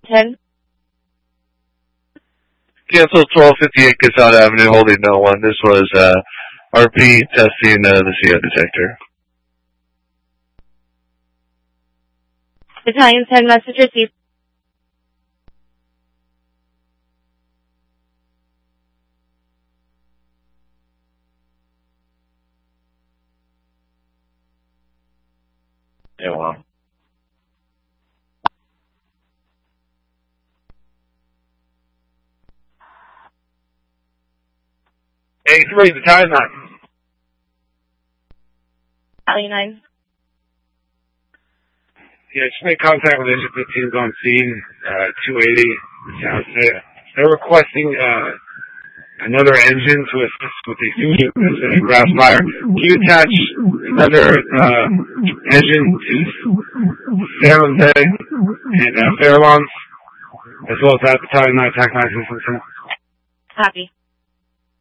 10. Cancel 1258 Casada Avenue, holding no one. This was RP testing the CO detector. Battalion 10, message received. Yeah, well. 83, Battalion 9. Battalion 9. Yeah, just made contact with Engine 15's on scene, 280. They're requesting another engine to assist with the grass fire. Can you attach another engine to San Jose and Fairlawns, as well as that Battalion 9 TAC 9 system? Copy.